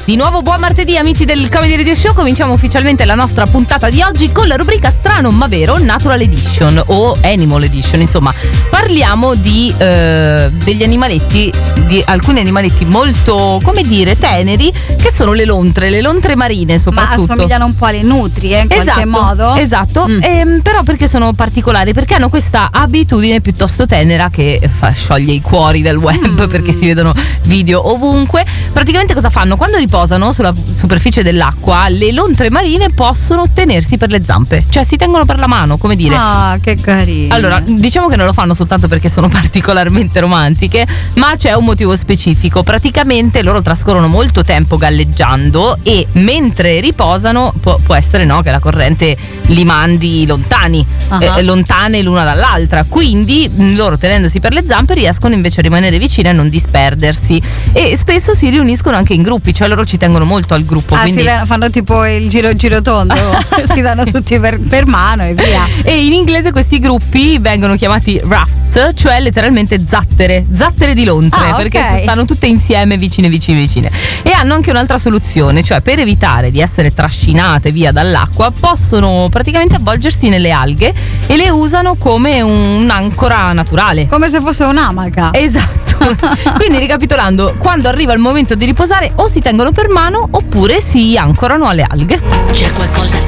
Di nuovo buon martedì amici del Comedy Radio Show. Cominciamo ufficialmente la nostra puntata di oggi con la rubrica Strano ma vero, Natural Edition o Animal Edition. Insomma, parliamo di degli animaletti, di alcuni animaletti molto, come dire, teneri, che sono le lontre marine soprattutto. Ma assomigliano un po' alle nutrie in qualche modo. Esatto, però perché sono particolari? Perché hanno questa abitudine piuttosto tenera che scioglie i cuori del web perché si vedono video ovunque. Praticamente cosa fanno? Quando riposano sulla superficie dell'acqua, le lontre marine possono tenersi per le zampe, cioè si tengono per la mano, come dire. Ah, che carino. Allora, diciamo che non lo fanno soltanto perché sono particolarmente romantiche, ma c'è un motivo specifico. Praticamente loro trascorrono molto tempo galleggiando e mentre riposano può essere, no, che la corrente li mandi lontani, lontane l'una dall'altra, quindi loro tenendosi per le zampe riescono invece a rimanere vicine e non disperdersi, e spesso si riuniscono anche in gruppi, cioè loro ci tengono molto al gruppo. Quindi fanno tipo il giro tondo, si danno tutti per mano e via. E in inglese questi gruppi vengono chiamati rafts, cioè letteralmente zattere di lontre, perché stanno tutte insieme vicine. E hanno anche un'altra soluzione, cioè per evitare di essere trascinate via dall'acqua possono praticamente avvolgersi nelle alghe e le usano come un'ancora naturale, come se fosse un'amaca. Esatto. Quindi ricapitolando, quando arriva il momento di riposare o si tengono per mano oppure si ancorano alle alghe. C'è qualcosa